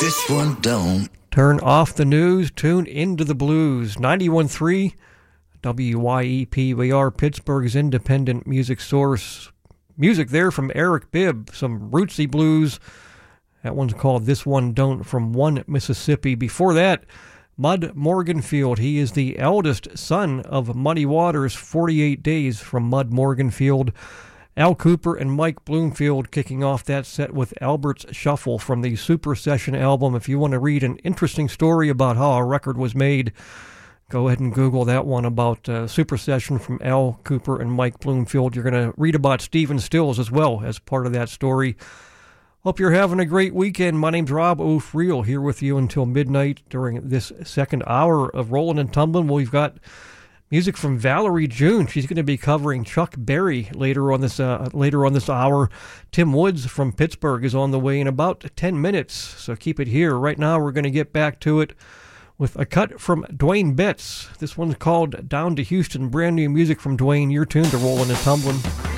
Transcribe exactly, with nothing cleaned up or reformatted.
This one don't. Turn off the news, tune into the blues. ninety-one point three W Y E P. We are Pittsburgh's independent music source. Music there from Eric Bibb, some rootsy blues. That one's called This One Don't from One Mississippi. Before that, Mud Morganfield. He is the eldest son of Muddy Waters, forty-eight Days from Mud Morganfield. Al Kooper and Mike Bloomfield kicking off that set with Albert's Shuffle from the Super Session album. If you want to read an interesting story about how a record was made, go ahead and Google that one about uh, Super Session from Al Kooper and Mike Bloomfield. You're going to read about Stephen Stills as well as part of that story. Hope you're having a great weekend. My name's Rob O'Friel, here with you until midnight during this second hour of Rollin' and Tumblin'. We've got music from Valerie June. She's going to be covering Chuck Berry later on this uh, later on this hour. Tim Woods from Pittsburgh is on the way in about ten minutes, so keep it here. Right now, we're going to get back to it with a cut from Dwayne Betts. This one's called Down to Houston. Brand new music from Dwayne. You're tuned to Rollin' and Tumblin'.